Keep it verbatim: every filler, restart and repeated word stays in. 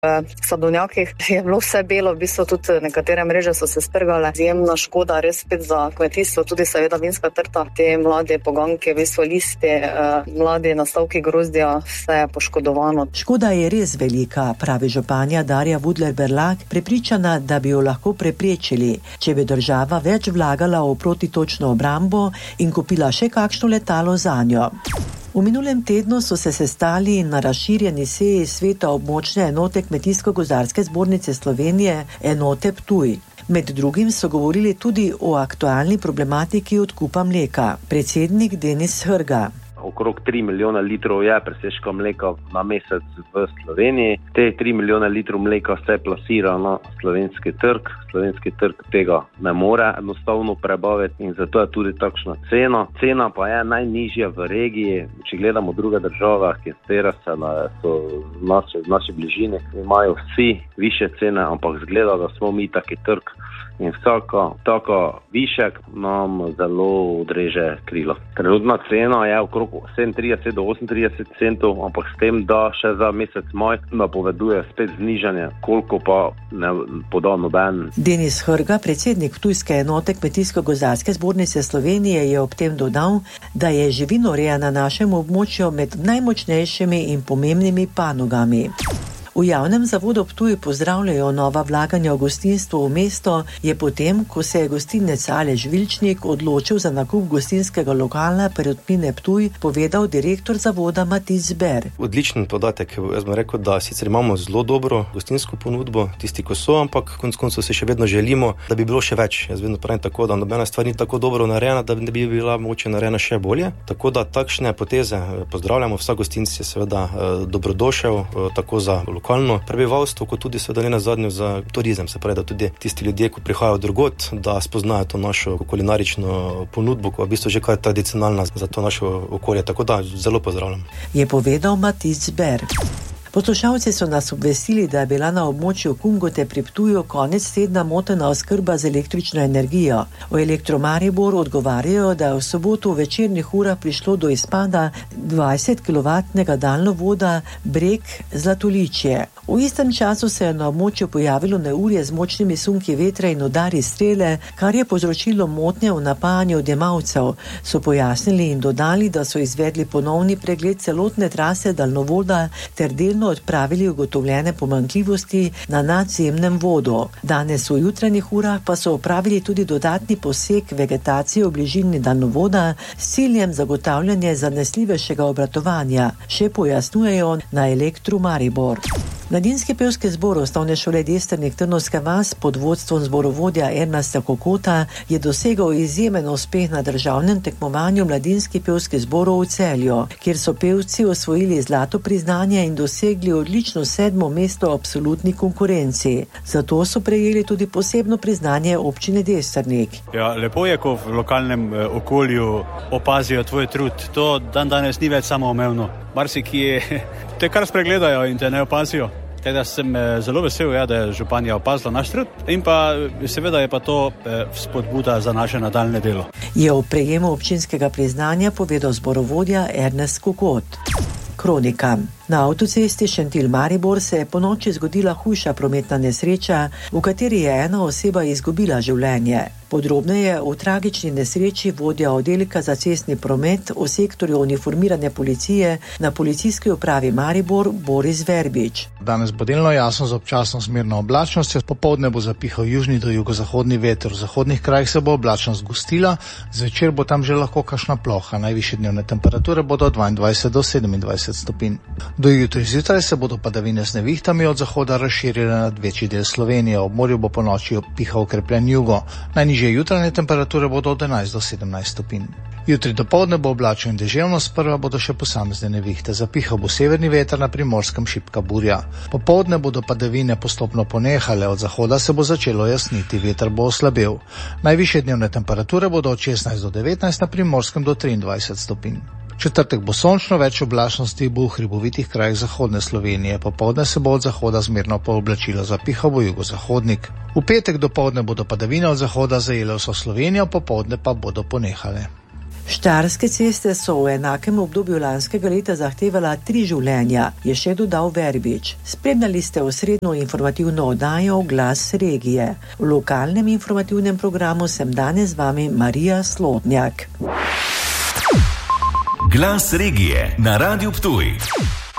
V sadovnjakih je bilo vse belo, v bistvu tudi nekatere mreže so se strgale. Izjemna škoda, res spet za kmetijstvo, tudi seveda vinska trta, te mlade poganke, v bistvu liste, mladi nastavki grozdja, vse je poškodovano. Škoda je res velika, pravi županja Darja Vudler-Berlak, prepričana, da bi jo lahko preprečili, če bi država več vlagala v protitočno obrambo in kupila še kakšno letalo zanjo. V minulem tednu so se sestali na razširjeni seji sveta območne enote Kmetijsko-gozdarske zbornice Slovenije, enote Ptuj. Med drugim so govorili tudi o aktualni problematiki odkupa mleka. Predsednik Denis Hrga. Okrog tri milijona litrov je presežka mleka na mesec v Sloveniji. Te tri milijona litrov mleka se plasira na slovenski trg. Slovenski trg tega ne more enostavno prebaviti in zato je tudi takšna cena. Cena pa je najnižja v regiji. Če gledamo druge države, ki so v naši, v naši bližini, imajo vsi više cene, ampak zgleda, da smo mi taki trg. In vsaka taka višek nam zelo odreže krilo. Trenutna cena je okrog sedemintrideset do osemintrideset centov, ampak s tem, da še za mesec maj napoveduje spet znižanje, koliko pa ne poda noben. Denis Hrga, predsednik Ptujske enote Kmetijsko-gozdarske zbornice Slovenije, je ob tem dodal, da je živinoreja na našem območju med najmočnejšimi in pomembnimi panogami. V javnem zavodu Ptuj pozdravljajo nova vlaganja v gostinstvo v mesto, je potem, ko se je gostinec Aleš Vilčnik odločil za nakup gostinskega lokala Perutnine Ptuj, povedal direktor zavoda Matic Zber. Odličen podatek. Jaz bom rekel, da sicer imamo zelo dobro gostinsko ponudbo, tisti, ko so, ampak konec koncev se še vedno želimo, da bi bilo še več. Jaz vedno pravim tako, da nobena stvar ni tako dobro narejena, da bi bila mogoče narejena še bolje. Tako da takšne poteze pozdravljamo. Vsak gostinec je seveda dobrodošel, tako za lokalno prebivalstvo, kot tudi seveda ne nazadnje za turizem, se pravi, da tudi tisti ljudje, ko prihajajo drugod, da spoznajo to našo kulinarično ponudbo, ko je v bistvu že kar tradicionalna za to naše okolje, tako da zelo pozdravljam. Je povedal Matic Zber. Poslušalci so nas obvestili, da je bila na območju Kungote pri Ptuju konec tedna motena oskrba z električno energijo. V Elektro Maribor odgovarjajo, da je v soboto v večernih urah prišlo do izpada dvajsetkilovatnega daljnovoda Breg-Zlatoličje. V istem času se je na območju pojavilo neurje z močnimi sunki vetra in udari strele, kar je povzročilo motnje v napajanju odjemalcev, so pojasnili in dodali, da so izvedli ponovni pregled celotne trase daljnovoda ter delno odpravili ugotovljene pomanjkljivosti na nadzemnem vodu. Danes v jutranjih urah pa so opravili tudi dodatni poseg vegetacije v bližini daljnovoda s ciljem zagotavljanja zanesljivejšega obratovanja, še pojasnjujejo na Elektru Maribor. Mladinski pevski zbor Osnovne šole Destrnik Trnovska vas pod vodstvom zborovodja Ernesta Kokota je dosegal izjemen uspeh na državnem tekmovanju Mladinski pevski zborov v Celju, kjer so pevci osvojili zlato priznanje in dosegli odlično sedmo mesto v absolutni konkurenci. Zato so prejeli tudi posebno priznanje občine Destrnik. Ja, lepo je, ko v lokalnem eh, okolju opazijo tvoj trud. To dan danes ni več samoumevno. Marsikje te kar spregledajo in te ne opazijo. Teda sem zelo vesel, ja, da je županja opazila naš trud in pa seveda je pa to eh, spodbuda za naše nadaljne delo. Je o prejemu občinskega priznanja povedal zborovodja Ernest Kokot. Kronika. Na avtocesti Šentilj-Maribor se je ponoči zgodila hujša prometna nesreča, v kateri je ena oseba izgubila življenje. Podrobneje o tragični nesreči vodja oddelka za cestni promet v sektorju uniformirane policije na policijski upravi Maribor Boris Verbič. Danes bo delno jasno z občasno zmerno oblačnostjo, popoldne bo zapihal južni do jugozahodni veter, v zahodnih krajih se bo oblačnost gostila, zvečer bo tam že lahko kakšna ploha, najvišje dnevne temperature bodo dvaindvajset do sedemindvajset stopinj. Do jutri zjutraj se bodo padavine z nevihtami od zahoda razširile nad večji del Slovenije, ob morju bo po noči pihal okrepljen jugo, najnižje jutranje temperature bodo od enajst do sedemnajst stopinj. Jutri dopoldne bo oblačno in deževno, sprva bodo še posamezne nevihte, zapihal bo severni veter, na Primorskem šibka burja. Popoldne bodo padavine postopno ponehale, od zahoda se bo začelo jasniti, veter bo oslabel. Najvišje dnevne temperature bodo od šestnajst do devetnajst, na Primorskem do triindvajset stopinj. Četrtek bo sončno, več oblačnosti bo v hribovitih krajih zahodne Slovenije. Popoldne se bo od zahoda zmerno pooblačilo, zapihal bo jugozahodnik. V petek dopoldne bodo padavine od zahoda zajele vso Slovenijo, popoldne pa bodo ponehale. Štajerske ceste so v enakem obdobju lanskega leta zahtevala tri življenja, je še dodal Verbič. Spremljali ste osrednjo informativno oddajo Glas regije. V lokalnem informativnem programu sem danes z vami Marija Slodnjak. Glas regije na Radiu Ptuj.